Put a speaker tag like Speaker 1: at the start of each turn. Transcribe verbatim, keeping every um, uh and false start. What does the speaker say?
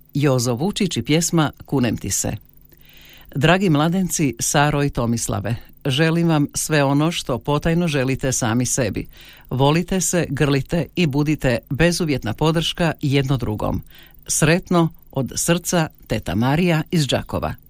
Speaker 1: Jozo Vučić i pjesma Kunem ti se. Dragi mladenci, Saro i Tomislave, želim vam sve ono što potajno želite sami sebi. Volite se, grlite i budite bezuvjetna podrška jedno drugom. Sretno, od srca, teta Marija iz Đakova.